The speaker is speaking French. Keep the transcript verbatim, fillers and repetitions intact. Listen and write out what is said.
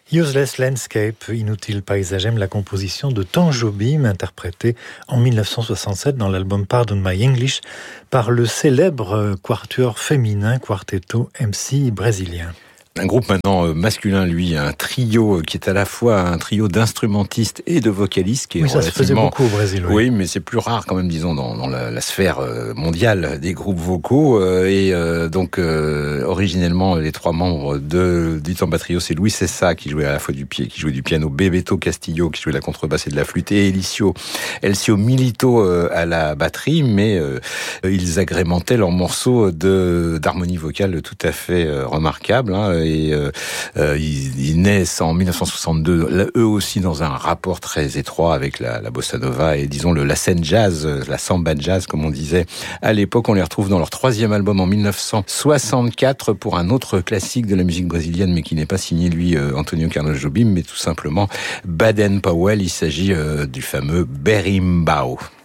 Useless Landscape, inutile paysagem, la composition de Tom Jobim, interprétée en mille neuf cent soixante-sept dans l'album Pardon My English par le célèbre quatuor féminin Quarteto M C brésilien. Un groupe maintenant masculin, lui, un trio qui est à la fois un trio d'instrumentistes et de vocalistes. Qui est oui, ça se faisait beaucoup au Brésil. Oui, oui mais c'est plus rare quand même, disons, dans, dans la, la sphère mondiale des groupes vocaux. Et euh, donc, euh, originellement, les trois membres de, du Tamba Trio, c'est Luis Sessa qui jouait à la fois du pied, qui jouait du piano, Bebeto Castillo qui jouait de la contrebasse et de la flûte, et Elicio, Elcio Milito à la batterie. Mais euh, ils agrémentaient leurs morceaux de d'harmonie vocale tout à fait euh, remarquables. Hein, et euh, euh, ils, ils naissent en mille neuf cent soixante-deux, là, eux aussi dans un rapport très étroit avec la, la bossa nova et disons le, la scène jazz, la samba jazz comme on disait à l'époque. On les retrouve dans leur troisième album en mille neuf cent soixante-quatre pour un autre classique de la musique brésilienne, mais qui n'est pas signé lui euh, Antonio Carlos Jobim, mais tout simplement Baden Powell. Il s'agit euh, du fameux Berimbau.